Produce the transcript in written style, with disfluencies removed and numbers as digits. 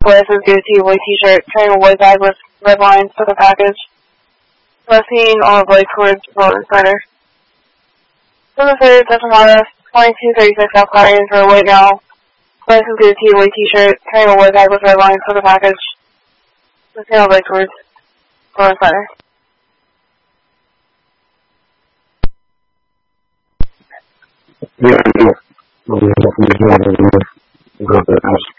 Glasses, goatee, white t-shirt, carrying a white bag with red lines for the package. Left-seeing olive light towards Roller Center. For the third, Tessamara, 2236 South Clarion for a white now. Glasses, goatee, white t-shirt, carrying a white bag with red lines for the package. Left-seeing olive light towards Roller Center. Yeah,